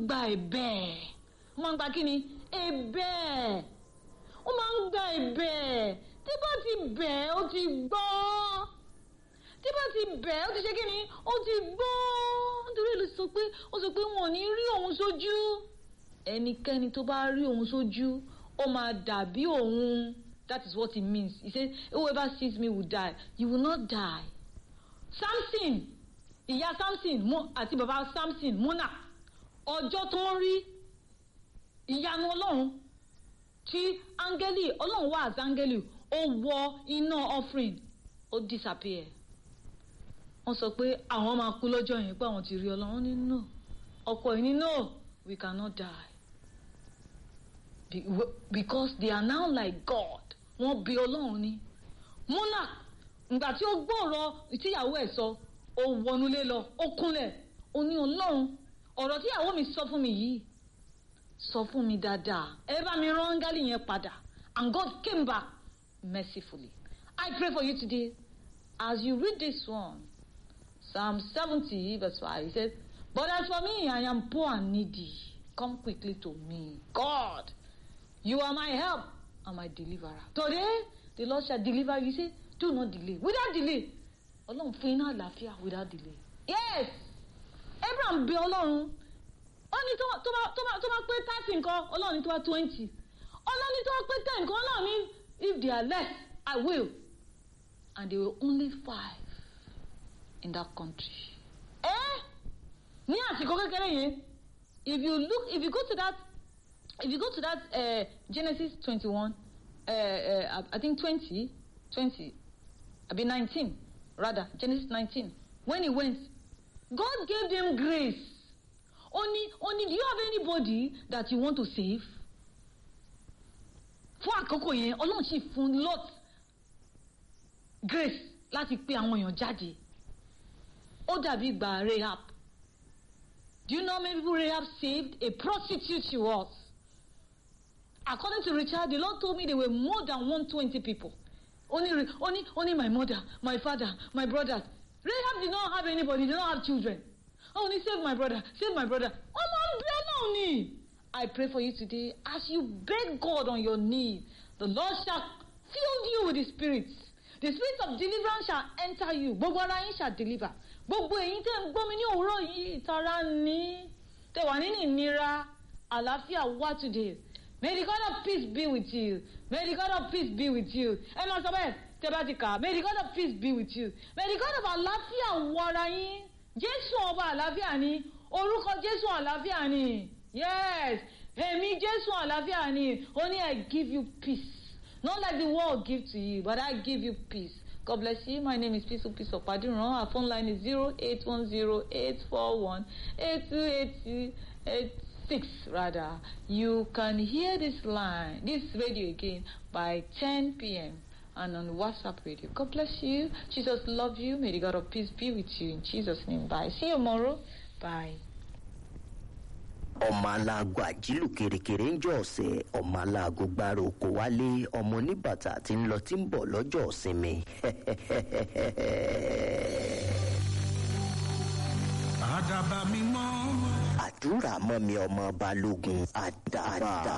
gba ẹ̀bẹ̀. Ó máa ń gba kí ni? Ẹ̀bẹ̀. Ó máa ń gba ẹ̀bẹ̀. Tí bá ti bẹ̀ ó ti gbọ́. Tí bá ti bẹ̀ ó ti ṣe kí ni? Ó ti gbọ́. Nítorí ló sọ pé wọn ò ní rí òun sójú. Ẹnikẹ́ni tó bá rí òun sójú ó máa dàbí òun. That is what it means. He said, whoever sees me will die. You will not die. Samson, ìyá Samson àti bàbá Samson, Mona, ọjọ́ tó ń rí ìyanu Ọlọ́run tí áńgẹ́lì Ọlọ́run wà àti áńgẹ́lì ó wọ iná offering ó disappear. Wọ́n sọ pé àwọn máa kú lọ́jọ́ yẹn pé àwọn ti rí Ọlọ́run ní no. Ọkọ yìí ní no, we cannot die. Because they are now like God. Wọ́n bí Ọlọ́run ni. Mona, ìgbà tí ó gbọ́rọ̀ tíyàwó ẹ̀ sọ, ó wọnúlé lọ, ó kúnlẹ̀, ó ní Ọlọ́run, ọ̀rọ̀ tíyàwó mi sọ fún mi yìí, sọ fún mi dáadáa. Ẹ bá mi rán áńgẹ́lì yẹn padà. And God came back mercifully. I pray for you today, as you read this one, Psalm 70 verse 5, he says, but as for me, I am poor and needy. Come quickly to me. God, you are my help and my deliverer. Today, the Lord shall deliver you. Say, do not delay. Without delay. Ọlọ́run fún iná àlàáfíà without delay. Yes. Abraham bí Ọlọ́run. Ó ní tó bá pé 30 nǹkan, Ọlọ́run ní tó bá 20. Ọlọ́run ní tó bá pé 10 nǹkan, Ọlọ́run ní if they are less, I will. And there were only 5 in that country. Ní àsìkò kékeré yẹn, if you go to that Genesis 21, I think 20, I mean 19, rather, Genesis 19. When he went, God gave them grace. Only, do you have anybody that you want to save? Fún àkókò yẹn, Ọlọ́run sì fún Lot grace láti pè àwọn èèyàn jáde. Ó dàbí ìgbà Rahab. Do you know how many people Rahab saved? A prostitute she was. According to Richard, the Lord told me there were more than 120 people. Only my mother, my father, my brothers. Rahab did not have anybody, did not have children. Only save my brother, save my brother. I pray for you today, as you beg God on your knees, the Lord shall fill you with the Spirit. The Spirit of deliverance shall enter you. Gbogbo ara yín shall deliver. Gbogbo ẹ̀yin tẹ́ ń gbọ́ mi ní òwúrọ̀ yìí, ìtara ní, tẹ́ wà nínú ìnira, àlàáfíà wá today. May the God of peace be with you. May the God of peace be with you. Ẹ máa sọ bẹ́ẹ̀, tẹ́ bá ti kà á. May the God of peace be with you. May the God of àlàáfíà wọ ara yín. Jésù ọba àlàáfíà ni. Orúkọ Jésù àlàáfíà ni. Yes. Èmi Jésù àlàáfíà ni. Only I give you peace. Not like the world give to you, but I give you peace. God bless you. My name is Peace of Padiran. Our phone line is 0810-841-8286 rather. You can hear this radio again by 10 p.m. and on WhatsApp radio. God bless you. Jesus love you. May the God of peace be with you. In Jesus' name. Bye. See you tomorrow. Bye. ọmọ aláàgọ àjílù kèrèkèrè ń jọ ọ̀sẹ̀ ọmọ aláàgọ gbára oko wálé ọmọ oníbàtà tí ń lọ tí ń bọ̀ lọ́jọ́ ìsinmi. àdàbà mímọ́. àdúrà mọ́ mi ọmọ balógun àdàbà.